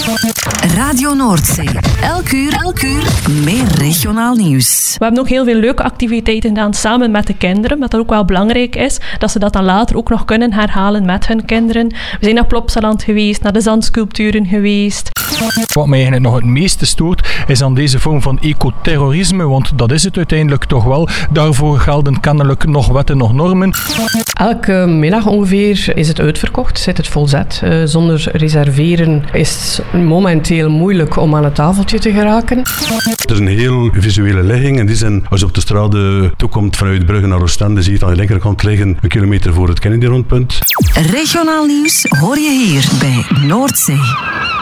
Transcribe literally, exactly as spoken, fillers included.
Radio Noordzee. Elk uur, elk uur meer regionaal nieuws. We hebben ook heel veel leuke activiteiten gedaan samen met de kinderen. Wat ook wel belangrijk is, dat ze dat dan later ook nog kunnen herhalen met hun kinderen. We zijn naar Plopsaland geweest, naar de zandsculpturen geweest. Wat mij eigenlijk nog het meeste stoort, is aan deze vorm van ecoterrorisme, want dat is het uiteindelijk toch wel. Daarvoor gelden kennelijk nog wetten, nog normen. Elke middag ongeveer is het uitverkocht, zit het volzet. Uh, zonder reserveren is het momenteel moeilijk om aan het tafeltje te geraken. Het is een heel visuele ligging. In die zin, als je op de straat toekomt vanuit Brugge naar Oostende, zie je het aan de linkerkant liggen, een kilometer voor het Kennedy-rondpunt. Regionaal nieuws hoor je hier bij Noordzee.